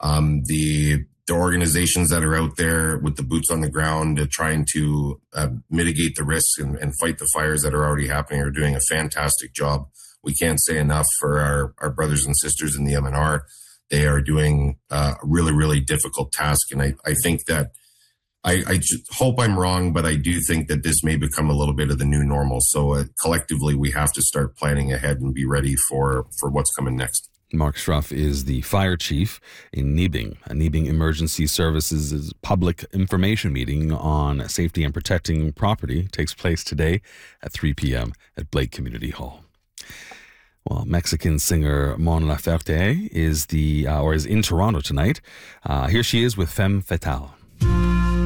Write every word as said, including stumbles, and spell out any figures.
Um, the the organizations that are out there with the boots on the ground uh, trying to uh, mitigate the risks and, and fight the fires that are already happening are doing a fantastic job. We can't say enough for our, our brothers and sisters in the M N R. They are doing uh, a really, really difficult task. And I, I think that I, I hope I'm wrong, but I do think that this may become a little bit of the new normal. So uh, collectively, we have to start planning ahead and be ready for, for what's coming next. Mark Struff is the fire chief in Nibing. A Nibing Emergency Services public information meeting on safety and protecting property takes place today at three p.m. at Blake Community Hall. Well, Mexican singer Mon Laferte is the uh, or is in Toronto tonight. Uh, here she is with Femme Fatale.